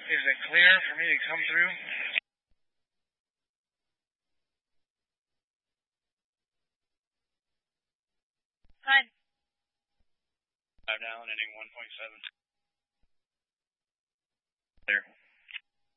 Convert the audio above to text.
Is it clear for me to come through? Hi. 5 down, ending 1.7. There.